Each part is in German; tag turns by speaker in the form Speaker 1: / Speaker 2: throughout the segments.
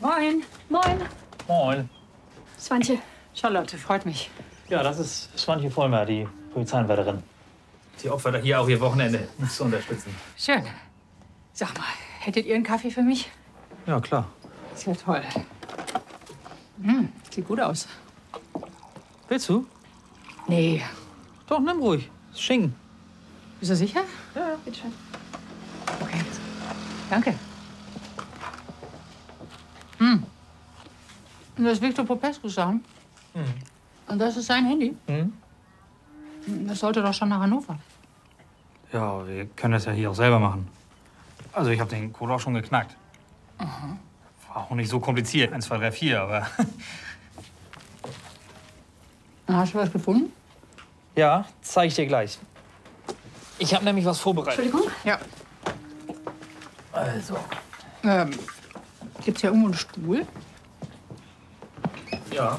Speaker 1: Moin. Moin.
Speaker 2: Moin.
Speaker 1: Swantje. Charlotte, freut mich.
Speaker 2: Ja, das ist Swantje Vollmer, die Polizeianwärterin. Sie opfert hier auch ihr Wochenende, um uns zu unterstützen.
Speaker 1: Schön. Sag mal, hättet ihr einen Kaffee für mich?
Speaker 2: Ja, klar.
Speaker 1: Das wäre toll. Sieht gut aus.
Speaker 2: Willst du?
Speaker 1: Nee.
Speaker 2: Doch, nimm ruhig. Das ist Schinken.
Speaker 1: Bist du sicher?
Speaker 2: Ja.
Speaker 1: Bitte schön. Okay. Danke. Und das ist Victor Popescu sagen? Und das ist sein Handy? Das sollte doch schon nach Hannover.
Speaker 2: Ja, wir können das ja hier auch selber machen. Also ich habe den Code auch schon geknackt. War auch nicht so kompliziert. 1, 2, 3, 4, aber...
Speaker 1: Hast du was gefunden?
Speaker 2: Ja, zeige ich dir gleich. Ich habe nämlich was vorbereitet.
Speaker 1: Entschuldigung? Ja.
Speaker 2: Also.
Speaker 1: Gibt's hier irgendwo einen Stuhl?
Speaker 2: Ja.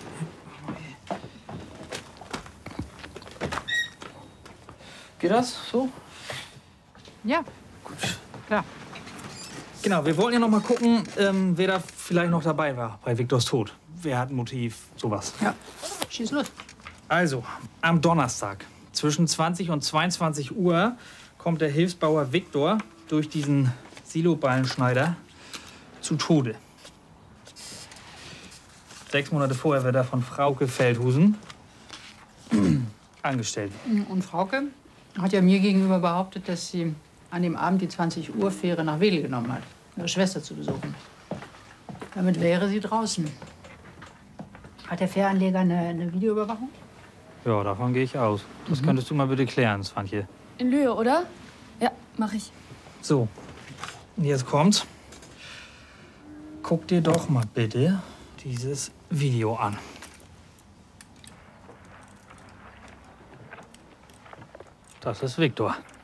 Speaker 2: Geht das so?
Speaker 1: Ja.
Speaker 2: Gut.
Speaker 1: Klar.
Speaker 2: Genau, wir wollten ja noch mal gucken, wer da vielleicht noch dabei war bei Viktors Tod. Wer hat ein Motiv, sowas.
Speaker 1: Ja. Schieß los.
Speaker 2: Also, am Donnerstag zwischen 20 und 22 Uhr kommt der Hilfsbauer Viktor durch diesen Siloballenschneider zu Tode. 6 Monate vorher wird er von Frauke Feldhusen angestellt.
Speaker 1: Und Frauke hat ja mir gegenüber behauptet, dass sie an dem Abend die 20-Uhr-Fähre nach Wedel genommen hat, ihre Schwester zu besuchen. Damit wäre sie draußen. Hat der Fähranleger eine Videoüberwachung?
Speaker 2: Ja, davon gehe ich aus. Das könntest du mal bitte klären, Swantje.
Speaker 3: In Lühe, oder? Ja, mach ich.
Speaker 2: So, und jetzt kommt's. Guck dir doch mal bitte dieses Video an. Das ist Viktor.